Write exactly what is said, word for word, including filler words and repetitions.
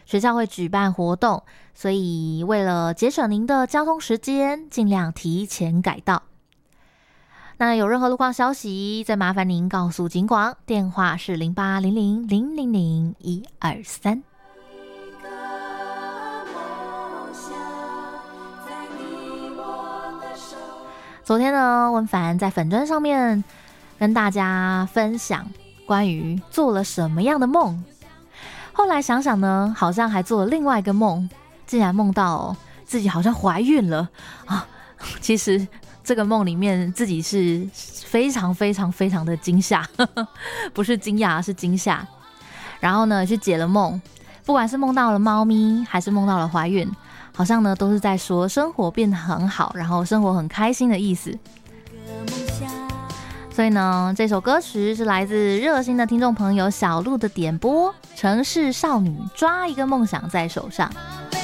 学校会举办活动，所以为了节省您的交通时间，尽量提前改到。那有任何路况消息，再麻烦您告诉警广，电话是零八零零零零零一二三。昨天呢，文凡在粉专上面跟大家分享关于做了什么样的梦。后来想想呢，好像还做了另外一个梦，竟然梦到自己好像怀孕了啊！其实这个梦里面自己是非常非常非常的惊吓，不是惊讶，是惊吓。然后呢，去解了梦，不管是梦到了猫咪，还是梦到了怀孕，好像呢都是在说生活变得很好，然后生活很开心的意思。所以呢，这首歌曲是来自热心的听众朋友小鹿的点播，城市少女抓一个梦想在手上。